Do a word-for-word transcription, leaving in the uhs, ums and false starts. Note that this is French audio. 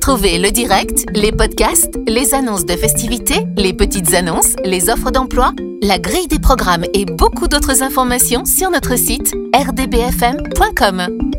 Retrouvez le direct, les podcasts, les annonces de festivités, les petites annonces, les offres d'emploi, la grille des programmes et beaucoup d'autres informations sur notre site r d b f m point com.